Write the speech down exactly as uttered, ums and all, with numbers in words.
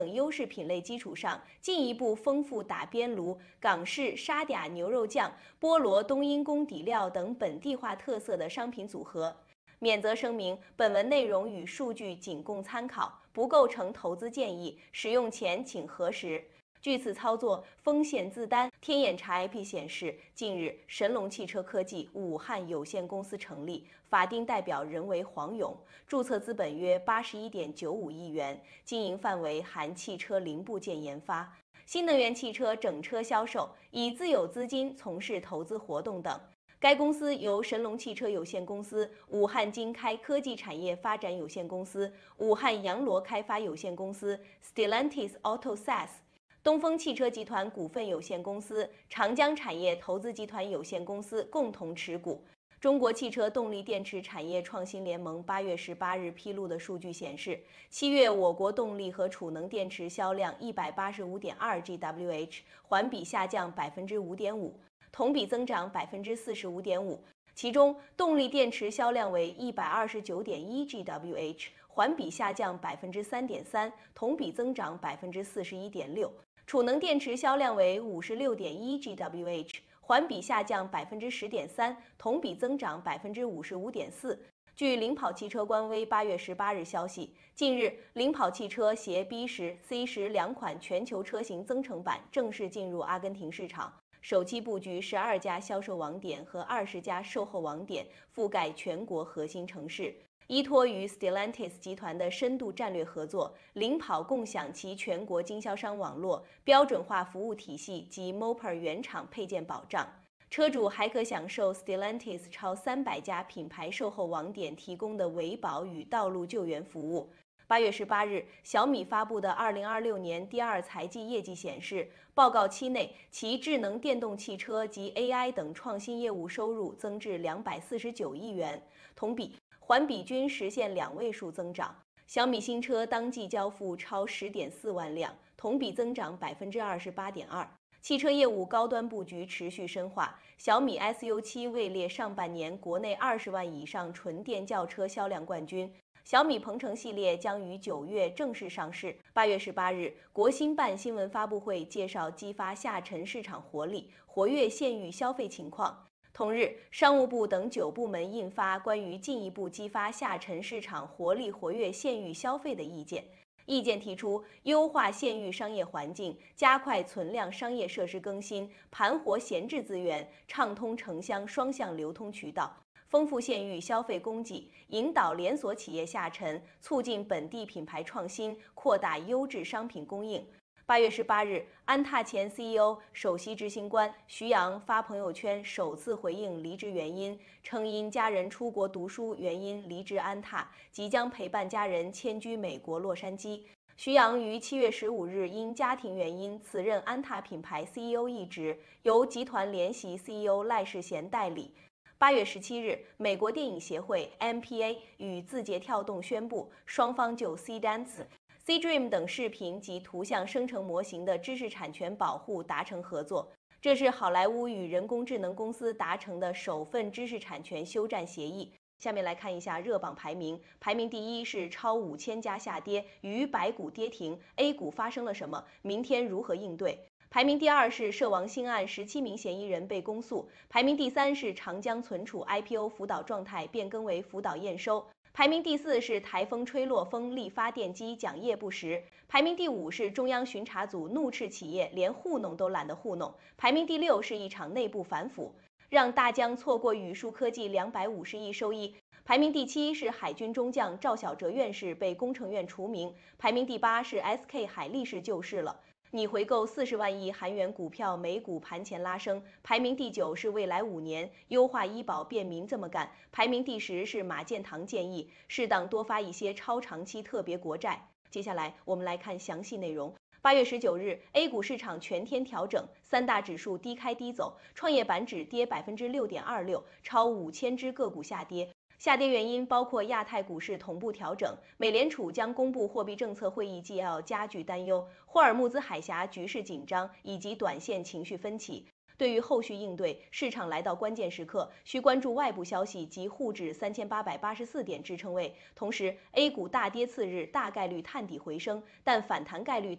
等优势品类基础上，进一步丰富打边炉、港式沙嗲牛肉酱、菠萝冬阴功底料等本地化特色的商品组合。免责声明：本文内容与数据仅供参考，不构成投资建议，使用前请核实。据此操作风险自担。天眼查 I P 显示，近日神龙汽车科技武汉有限公司成立，法定代表人为黄勇，注册资本约八十一点九五亿元，经营范围含汽车零部件研发、新能源汽车整车销售，以自有资金从事投资活动等。该公司由神龙汽车有限公司、武汉经开科技产业发展有限公司、武汉洋螺开发有限公司、Stellantis Auto S A S、东风汽车集团股份有限公司、长江产业投资集团有限公司共同持股。中国汽车动力电池产业创新联盟八月十八日披露的数据显示，七月我国动力和储能电池销量一百八十五点二 G W H， 环比下降百分之五点五，同比增长百分之四十五点五。其中，动力电池销量为一百二十九点一 G W H， 环比下降百分之三点三，同比增长百分之四十一点六。储能电池销量为五十六点一 G W H， 环比下降百分之十点三，同比增长百分之五十五点四。据领跑汽车官微八月十八日消息，近日领跑汽车携 B 十、C 十两款全球车型增程版正式进入阿根廷市场，首期布局十二家销售网点和二十家售后网点，覆盖全国核心城市。依托于 Stellantis 集团的深度战略合作，领跑共享其全国经销商网络、标准化服务体系及 Mopar 原厂配件保障。车主还可享受 Stellantis 超三百家品牌售后网点提供的维保与道路救援服务。八月十八日，小米发布的二零二六年第二财季业绩显示，报告期内其智能电动汽车及 A I 等创新业务收入增至两百四十九亿元，同比、环比均实现两位数增长。小米新车当季交付超十点四万辆，同比增长百分之二十八点二。汽车业务高端布局持续深化，小米 S U 七位列上半年国内二十万以上纯电轿车销量冠军。小米鹏程系列将于九月正式上市。八月十八日，国新办新闻发布会介绍激发下沉市场活力、活跃县域消费情况。同日，商务部等九部门印发关于进一步激发下沉市场活力、活跃县域消费的意见。意见提出，优化县域商业环境，加快存量商业设施更新，盘活闲置资源，畅通城乡双向流通渠道，丰富县域消费供给，引导连锁企业下沉，促进本地品牌创新，扩大优质商品供应。八月十八日，安踏前 C E O、首席执行官徐阳发朋友圈首次回应离职原因，称因家人出国读书原因离职安踏，即将陪伴家人迁居美国洛杉矶。徐阳于七月十五日因家庭原因辞任安踏品牌 C E O 一职，由集团联席 C E O 赖世贤代理。八月十七日，美国电影协会 M P A 与字节跳动宣布，双方就 C Dance、C-Dream 等视频及图像生成模型的知识产权保护达成合作。这是好莱坞与人工智能公司达成的首份知识产权休战协议。下面来看一下热榜排名，排名第一是超五千家下跌，与百股跌停 ，A 股发生了什么？明天如何应对？排名第二是涉王兴案，十七名嫌疑人被公诉。排名第三是长江存储 I P O 辅导状态变更为辅导验收。排名第四是台风吹落风力发电机讲业不实。排名第五是中央巡查组怒斥企业连糊弄都懒得糊弄。排名第六是一场内部反腐，让大疆错过宇树科技两百五十亿收益。排名第七是海军中将赵小哲院士被工程院除名。排名第八是 S K 海力士救市了。拟回购四十万亿韩元股票，美股盘前拉升。排名第九是未来五年优化医保便民这么干。排名第十是马建堂建议适当多发一些超长期特别国债。接下来我们来看详细内容。八月十九日 ，A 股市场全天调整，三大指数低开低走，创业板指跌百分之六点二六，超五千只个股下跌。下跌原因包括亚太股市同步调整，美联储将公布货币政策会议纪要加剧担忧，霍尔木兹海峡局势紧张以及短线情绪分歧。 对于后续应对，市场来到关键时刻，需关注外部消息及沪指三千八百八十四点支撑位。同时 ，A 股大跌次日大概率探底回升，但反弹概率